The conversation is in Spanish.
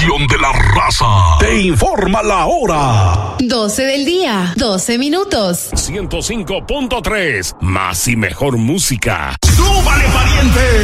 estación de la raza. Te informa la hora. 12 del día, 12 minutos. 105.3, más y mejor música. ¡Súbale, pariente!